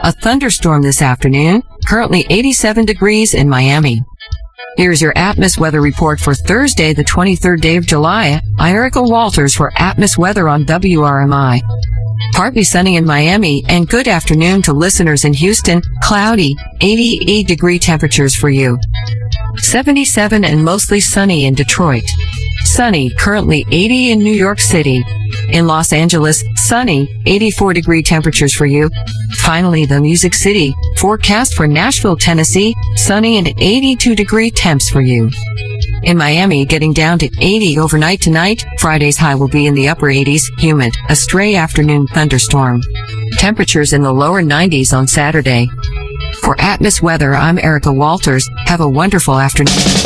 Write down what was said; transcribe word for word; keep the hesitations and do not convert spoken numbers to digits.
A thunderstorm this afternoon, currently eighty-seven degrees in Miami. Here's your Atmos weather report for Thursday, the twenty-third day of July. I'm Erica Walters for Atmos Weather on W R M I. Partly sunny in Miami, and good afternoon to listeners in Houston. Cloudy, eighty-eight degree temperatures for you. seventy-seven and mostly sunny in Detroit. Sunny, currently eighty in New York City. In Los Angeles, sunny, eighty-four degree temperatures for you. Finally, the Music City, forecast for Nashville, Tennessee, sunny and eighty-two degree temps for you. In Miami, getting down to eighty overnight tonight. Friday's high will be in the upper eighties, humid, a stray afternoon thunderstorm. Temperatures in the lower nineties on Saturday. For Atmos Weather, I'm Erica Walters. Have a wonderful afternoon.